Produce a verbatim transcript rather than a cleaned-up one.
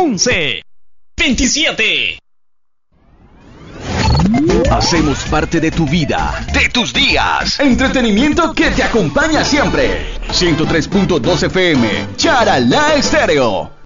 once veintisiete. Hacemos parte de tu vida, de tus días. Entretenimiento que te acompaña siempre. ciento tres punto dos F M, Charalá Estéreo.